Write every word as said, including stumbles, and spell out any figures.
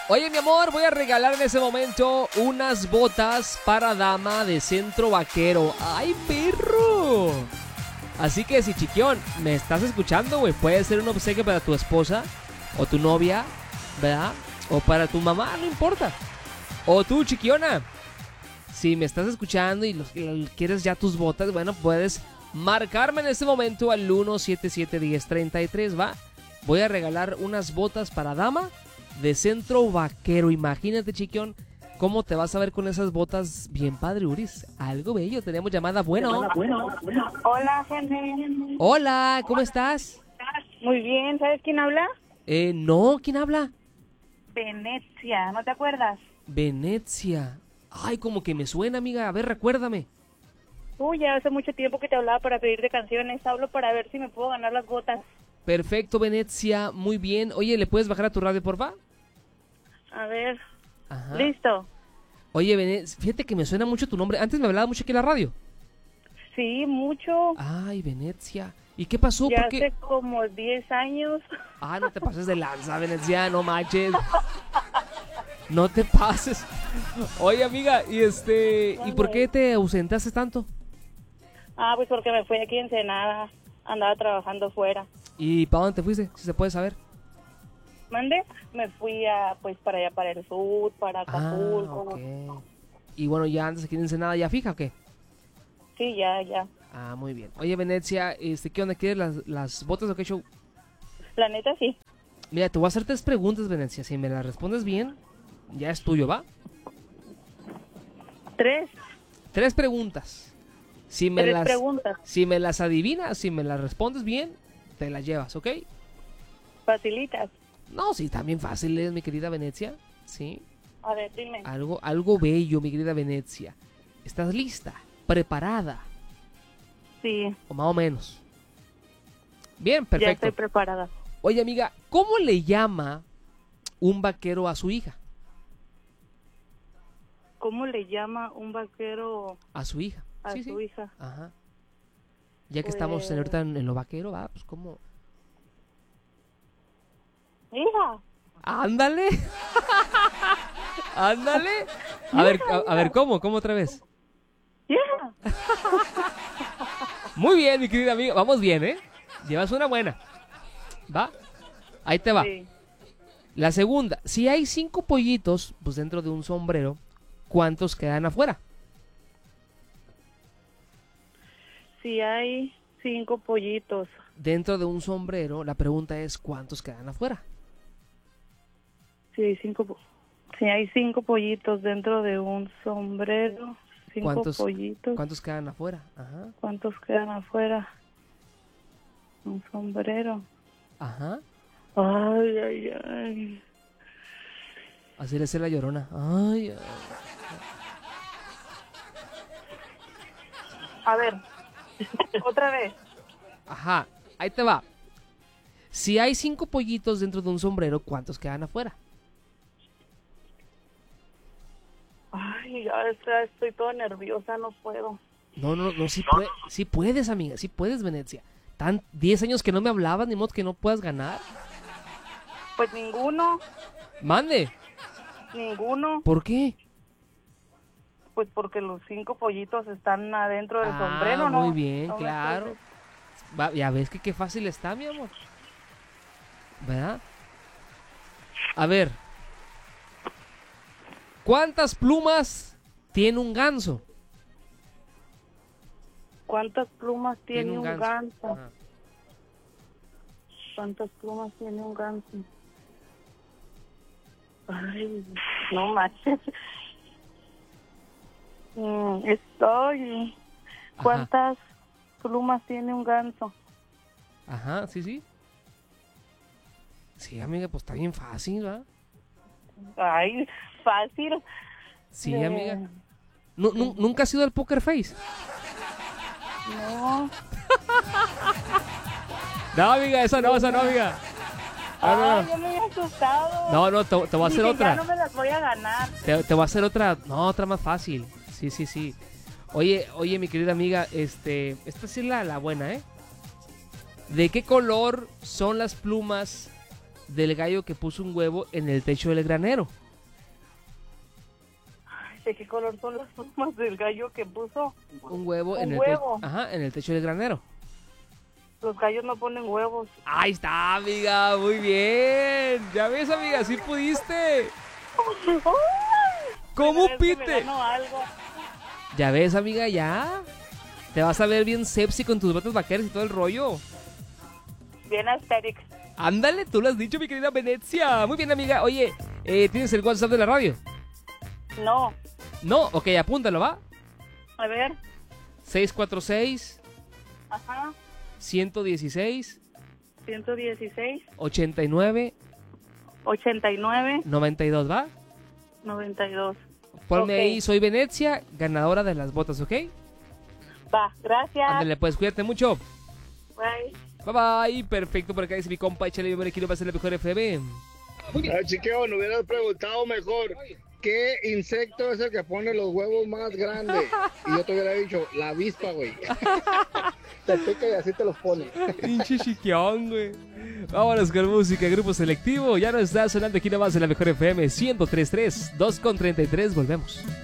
Oye, mi amor, voy a regalar en ese momento unas botas para dama de centro vaquero. ¡Ay, perro! Así que si, chiquión, me estás escuchando, güey, puede ser un obsequio para tu esposa o tu novia, ¿verdad? O para tu mamá, no importa. O tú, chiquiona, si me estás escuchando y, los, y quieres ya tus botas, bueno, puedes marcarme en este momento al uno siete siete, uno cero tres tres, ¿va? Voy a regalar unas botas para dama de centro vaquero. Imagínate, chiquión, cómo te vas a ver con esas botas bien padre, Uris. Algo bello. Tenemos llamada. Bueno. Hola, Henry. Hola, ¿cómo estás? Muy bien, ¿sabes quién habla? Eh, no, ¿quién habla? Venecia, ¿no te acuerdas? Venecia. Ay, como que me suena, amiga. A ver, recuérdame. Uy, ya hace mucho tiempo que te hablaba para pedirte canciones. Hablo para ver si me puedo ganar las botas. Perfecto, Venecia. Muy bien. Oye, ¿le puedes bajar a tu radio, porfa? A ver. Ajá. Listo. Oye, Venecia, fíjate que me suena mucho tu nombre. Antes me hablaba mucho aquí en la radio. Sí, mucho. Ay, Venecia. ¿Y qué pasó? Ya ¿Por qué? hace como diez años. Ah, no te pases de lanza, Venecia, no manches. No te pases. Oye, amiga, ¿y este y por qué te ausentaste tanto? Ah, pues porque me fui aquí en Ensenada. Andaba trabajando fuera. ¿Y para dónde te fuiste? Si se puede saber. ¿Mande? Me fui a, pues, para allá, para el sur, para Acapulco. Ah, ok. Y bueno, ya antes aquí en Ensenada, ¿ya fija o qué? Sí, ya, ya. Ah, muy bien. Oye, Venecia, este, ¿qué onda? ¿Quieres las, las botas o qué show? La neta, sí. Mira, te voy a hacer tres preguntas, Venecia. Si me las respondes bien, ya es tuyo, ¿va? Tres. Tres preguntas. Si me Tres las, preguntas. Si me las adivinas, si me las respondes bien, te las llevas, ¿ok? Facilitas. No, sí, también fácil es, mi querida Venecia. Sí. A ver, dime. Algo, algo bello, mi querida Venecia. ¿Estás lista? ¿Preparada? Sí. O más o menos. Bien, Ya perfecto. estoy preparada. Oye, amiga, ¿cómo le llama un vaquero a su hija? ¿Cómo le llama un vaquero A su hija. a Sí, su sí. hija? Ajá. Ya que Pues... estamos en, ahorita en, en lo vaquero, va, pues ¿cómo? Hija. ¡Ándale! ¡Ándale! A ver, a, a ver, ¿cómo? ¿Cómo otra vez? Hija. Muy bien, mi querida amiga. Vamos bien, ¿eh? Llevas una buena. ¿Va? Ahí te va. Sí. La segunda. Si hay cinco pollitos, pues dentro de un sombrero, ¿cuántos quedan afuera? Si hay cinco pollitos. Dentro de un sombrero, la pregunta es ¿cuántos quedan afuera? Si hay cinco, po- si hay cinco pollitos dentro de un sombrero. Cinco ¿Cuántos, pollitos. ¿Cuántos quedan afuera? Ajá. ¿Cuántos quedan afuera? Un sombrero. Ajá. Ay, ay, ay. Así le hace la llorona. Ay, ay. A ver. Otra vez. Ajá. Ahí te va. Si hay cinco pollitos dentro de un sombrero, ¿cuántos quedan afuera? Ay, ya está, estoy toda nerviosa, no puedo. No, no, no, sí, puede, sí puedes, amiga, sí puedes, Venecia. Tan diez años que no me hablabas, ni modo que no puedas ganar. Pues ninguno, Mande. ninguno. ¿Por qué? Pues porque los cinco pollitos están adentro del Ah, sombrero, ¿no? muy bien, No me claro. acuerdo. Va, ya ves que qué fácil está, mi amor. ¿Verdad? A ver. ¿Cuántas plumas tiene un ganso? ¿Cuántas plumas tiene, un ganso? Ajá. ¿Cuántas plumas tiene un ganso? Ay, no manches. Mm, estoy. ¿Cuántas plumas tiene un ganso? Ajá, sí, sí. Sí, amiga, pues está bien fácil, ¿verdad? Ay, fácil. Sí, De- amiga. Nu- nu- ¿Nunca has ido al Poker Face? No. No, amiga, esa no, esa no, amiga. No, no, Ay, no. yo me había asustado. No, no, te, te voy a hacer Dije, otra. ya no me las voy a ganar. Te, te voy a hacer otra, no, otra más fácil. Sí, sí, sí. Oye, oye, mi querida amiga, este, esta sí es la, la buena, ¿eh? ¿De qué color son las plumas del gallo que puso un huevo en el techo del granero? ¿De qué color son las plumas del gallo que puso? Un huevo, Un en, el huevo. te- Ajá, en el techo del granero. Los gallos no ponen huevos. Ahí está, amiga, muy bien. Ya ves, amiga, sí pudiste. ¿Cómo Primera vez que me pite? gano algo. Ya ves, amiga, ya. Te vas a ver bien sepsi con tus botas vaqueras y todo el rollo. Bien aesthetics. Ándale, tú lo has dicho, mi querida Venecia. Muy bien, amiga. Oye, eh, ¿tienes el WhatsApp de la radio? No. No, ok, apúntalo, ¿va? A ver. seis cuatro seis, Ajá. uno uno seis, ciento dieciséis, ocho nueve, ochenta y nueve, noventa y dos, ¿va? noventa y dos. Ponme Ok. ahí, soy Venecia, ganadora de las botas, ¿ok? Va, gracias. Ándale, pues, cuídate mucho. Bye. Bye bye, perfecto, por acá dice mi compa, échale bien, quiero pasar la mejor F M. Ah, chiqueo, no hubieras preguntado mejor. ¿Qué insecto es el que pone los huevos más grandes? Y yo te hubiera dicho, la avispa, güey. Te pica y así te los pone. Pinche chiquión, güey. Vámonos con música, grupo selectivo. Ya no está sonando aquí nada más en la mejor F M ciento tres punto tres, dos con treinta y tres, volvemos.